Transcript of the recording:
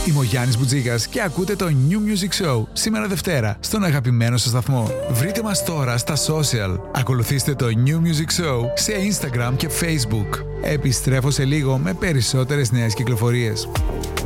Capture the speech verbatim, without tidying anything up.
Είμαι ο Γιάννης Μπουτζίκας και ακούτε το New Music Show σήμερα Δευτέρα στον αγαπημένο σας σταθμό. Βρείτε μας τώρα στα social. Ακολουθήστε το New Music Show σε Instagram και Facebook. Επιστρέφω σε λίγο με περισσότερες νέες κυκλοφορίες.